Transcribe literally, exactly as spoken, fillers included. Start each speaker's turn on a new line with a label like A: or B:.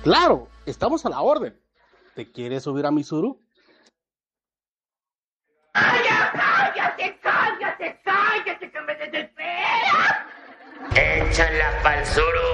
A: Claro, estamos a la orden. ¿Te quieres subir a mi Zuru?
B: ¡Cállate, cállate, cállate, cállate, que me desespera! ¡Échala pa'l Zuru!